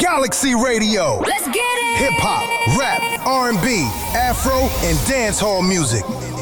Galaxy Radio. Let's get it. Hip hop, rap, R&B, Afro, and dancehall music.